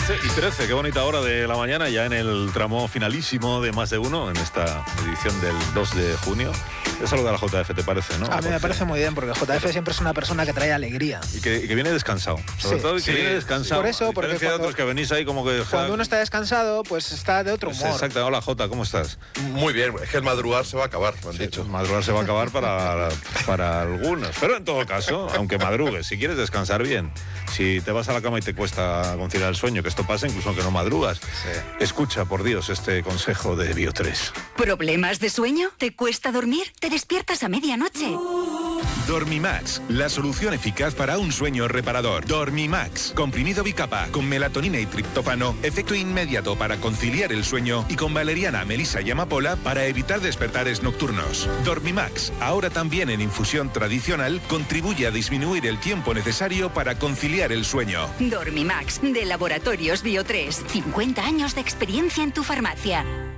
11:13, qué bonita hora de la mañana, ya en el tramo finalísimo de Más de Uno, en esta edición del 2 de junio. Es algo de la JF, ¿te parece, no? A mí me parece muy bien, porque JF siempre es una persona que trae alegría. Y que viene descansado, sobre todo, y que viene descansado. Por eso, porque de otros que venís ahí como que... Cuando uno está descansado, pues está de otro humor. Exacto. Hola, Jota, ¿cómo estás? Muy bien, es que el madrugar se va a acabar, me han dicho. El madrugar se va a acabar para algunos, pero en todo caso, aunque madrugues, si quieres descansar bien, si te vas a la cama y te cuesta conciliar el sueño, que esto pasa incluso aunque no madrugas, escucha, por Dios, este consejo de Bio3. ¿Problemas de sueño? ¿Te cuesta dormir? ¿Te despiertas a medianoche? Dormimax, la solución eficaz para un sueño reparador. Dormimax, comprimido bicapa, con melatonina y triptófano, efecto inmediato para conciliar el sueño, y con valeriana, melisa y amapola para evitar despertares nocturnos. Dormimax, ahora también en infusión tradicional, contribuye a disminuir el tiempo necesario para conciliar el sueño. Dormimax, de Laboratorios Bio3. 50 años de experiencia en tu farmacia.